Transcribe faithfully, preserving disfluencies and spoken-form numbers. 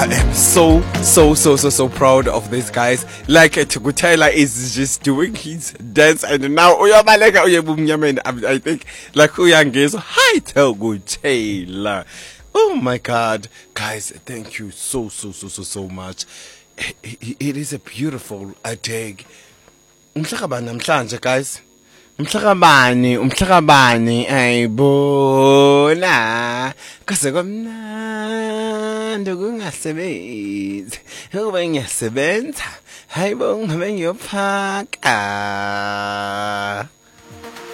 I am so, so, so, so, so proud of these guys. Like uh, Tukutela is just doing his dance, and now Uyabaleka Uyabumyaman. I think like Uyangezo. Hi, Tukutela. Oh my God, guys! Thank you so, so, so, so, so much. It, it is a beautiful uh, day. Umhlakabani namhlanje, guys. Umhlakabani, umhlakabani, ayibona. Kase komnandi kungasebenzi. Ube ngiyasebenza. Hayibo ngabe ngiyophaka.